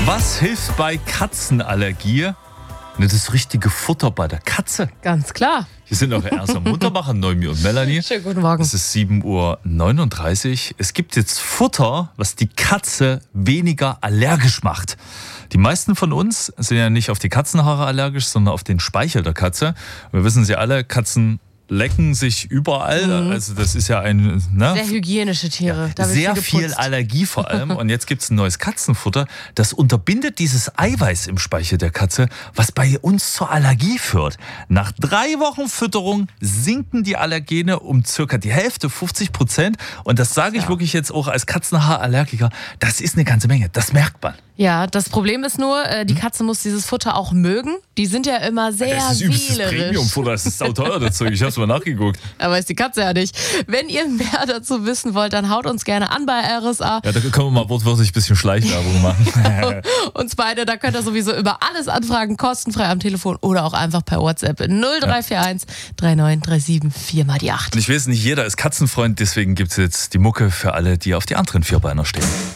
Was hilft bei Katzenallergie? Das richtige Futter bei der Katze. Ganz klar. Hier sind auch erst am Muttermacher, Noemi und Melanie. Schönen guten Morgen. Es ist 7:39 Uhr. Es gibt jetzt Futter, was die Katze weniger allergisch macht. Die meisten von uns sind ja nicht auf die Katzenhaare allergisch, sondern auf den Speichel der Katze. Wir wissen sie alle, Katzen lecken sich überall. Also das ist ja ein... Sehr hygienische Tiere. Da wird sehr viel Allergie vor allem. Und jetzt gibt es ein neues Katzenfutter, das unterbindet dieses Eiweiß im Speichel der Katze, was bei uns zur Allergie führt. Nach 3 Wochen Fütterung sinken die Allergene um circa die Hälfte, 50%. Und das sage ich wirklich jetzt auch als Katzenhaarallergiker. Das ist eine ganze Menge. Das merkt man. Ja, das Problem ist nur, die Katze muss dieses Futter auch mögen. Die sind ja immer sehr Das ist übelstes wählerisch. Premium-Futter, das ist sauteuer dazu. Ich hab's mal nachgeguckt. Aber ist die Katze ja nicht. Wenn ihr mehr dazu wissen wollt, dann haut uns gerne an bei RSA. Ja, da können wir mal wortwörtlich ein bisschen Schleichwerbung machen. Uns beide, da könnt ihr sowieso über alles anfragen, kostenfrei am Telefon oder auch einfach per WhatsApp 0341 3937 4 mal die 8. Und ich weiß, nicht jeder ist Katzenfreund, deswegen gibt's jetzt die Mucke für alle, die auf die anderen Vierbeiner stehen.